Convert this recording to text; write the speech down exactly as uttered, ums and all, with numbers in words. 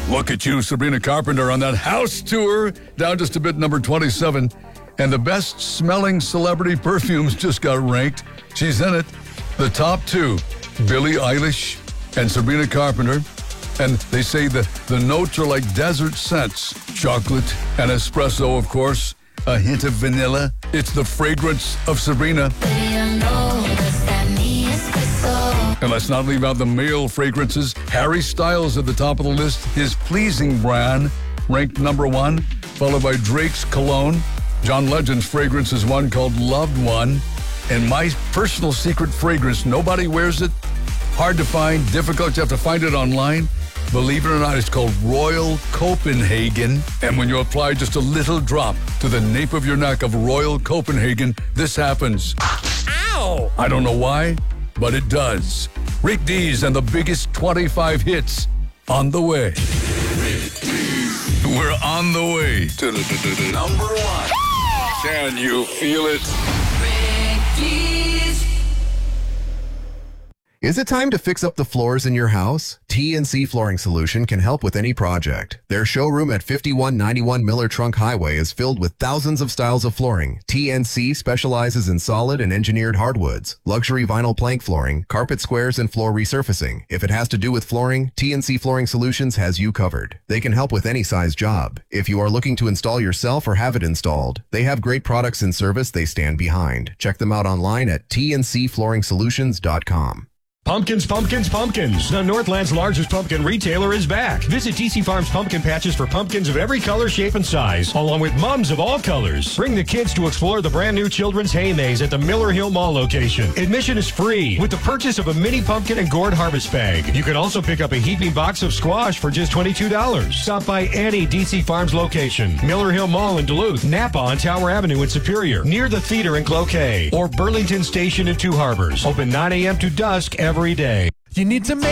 Look at you, Sabrina Carpenter, on that house tour. Down just a bit, number twenty-seven. And the best smelling celebrity perfumes just got ranked. She's in it. The top two, Billie Eilish and Sabrina Carpenter. And they say that the notes are like desert scents. Chocolate and espresso, of course. A hint of vanilla. It's the fragrance of Sabrina. And let's not leave out the male fragrances. Harry Styles at the top of the list. His Pleasing brand ranked number one, followed by Drake's Cologne. John Legend's fragrance is one called Loved One. And my personal secret fragrance, nobody wears it. Hard to find, difficult. You have to find it online. Believe it or not, it's called Royal Copenhagen. And when you apply just a little drop to the nape of your neck of Royal Copenhagen, this happens. Ow! I don't know why, but it does. Rick Dees and the biggest twenty-five hits on the way. We're on the way to the, the, the number one. Can you feel it? Rick Dees. Is it time to fix up the floors in your house? T N C Flooring Solution can help with any project. Their showroom at fifty-one ninety-one Miller Trunk Highway is filled with thousands of styles of flooring. T N C specializes in solid and engineered hardwoods, luxury vinyl plank flooring, carpet squares, and floor resurfacing. If it has to do with flooring, T N C Flooring Solutions has you covered. They can help with any size job. If you are looking to install yourself or have it installed, they have great products and service they stand behind. Check them out online at T N C flooring solutions dot com. Pumpkins, pumpkins, pumpkins. The Northland's largest pumpkin retailer is back. Visit D C Farms Pumpkin Patches for pumpkins of every color, shape, and size, along with mums of all colors. Bring the kids to explore the brand new Children's Hay Maze at the Miller Hill Mall location. Admission is free with the purchase of a mini pumpkin and gourd harvest bag. You can also pick up a heaping box of squash for just twenty-two dollars. Stop by any D C Farms location. Miller Hill Mall in Duluth, Napa on Tower Avenue in Superior, near the theater in Cloquet, or Burlington Station in Two Harbors. Open nine a.m. to dusk every day. You need to make